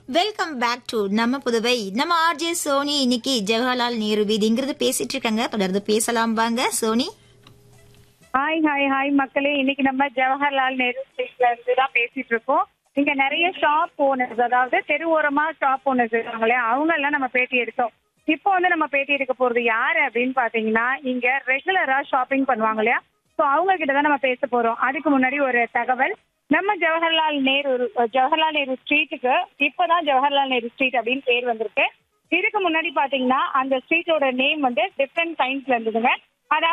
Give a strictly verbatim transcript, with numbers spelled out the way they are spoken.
Welcome back to நம்ம புதுவை. நம்ம RJ Sony இன்னைக்கு ஜவஹர்லால் நேரு வீதிங்கிறது பேசிட்டு இருக்காங்க. தொடர்ந்து பேசலாம் வாங்க சோனி. ஹாய் ஹாய் ஹாய் மக்களே, இன்னைக்கு நம்ம ஜவஹர்லால் நேரு ஸ்ட்ரீட்ல இருந்து தான் பேசிட்டு இருக்கோம். இங்க நிறைய ஷாப் ஓனர்ஸ், அதாவது தெருவோரமா ஷாப் ஓனர்ஸ் இருக்காங்களே, அவங்க எல்லாம் நம்ம பேட்டி எடுத்தோம். இப்போ வந்து நம்ம பேட்டி எடுக்க போறது யாரு அப்படின்னு பாத்தீங்கன்னா, இங்க ரெகுலரா ஷாப்பிங் பண்ணுவாங்க இல்லையா, ஸோ அவங்க கிட்ட தான் நம்ம பேச போறோம். அதுக்கு முன்னாடி ஒரு தகவல், நம்ம ஜவஹர்லால் நேரு ஜவஹர்லால் நேரு ஸ்ட்ரீட்டுக்கு இப்பதான் ஜவஹர்லால் நேரு ஸ்ட்ரீட் அப்படின்னு பேர் வந்திருக்கு. இதுக்கு முன்னாடி பாத்தீங்கன்னா அந்த ஸ்ட்ரீட்டோட நேம் வந்து டிஃப்ரெண்ட் கைண்ட்ஸ்ல இருந்ததுங்க.